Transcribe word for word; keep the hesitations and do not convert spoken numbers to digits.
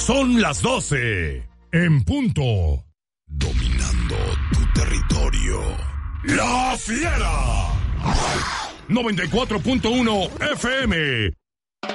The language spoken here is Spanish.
Son las doce. En punto. Dominando tu territorio. La Fiera. noventa y cuatro punto uno F M.